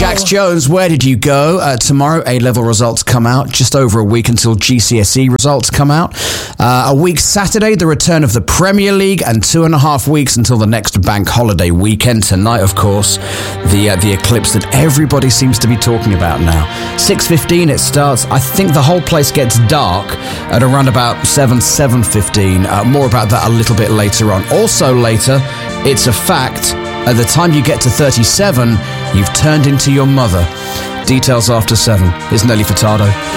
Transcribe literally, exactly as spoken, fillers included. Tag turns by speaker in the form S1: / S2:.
S1: Jax Jones, Where Did You Go? Uh, tomorrow, A-level results come out. Just over a week until G C S E results come out. Uh, a week Saturday, the return of the Premier League, and two and a half weeks until the next bank holiday weekend. Tonight, of course, the uh, the eclipse that everybody seems to be talking about now. six fifteen it starts. I think the whole place gets dark at around about seven, seven fifteen. Uh, more about that a little bit later on. Also later, it's a fact. At the time you get to thirty-seven, you've turned into your mother. Details after seven. Here's Nelly Furtado.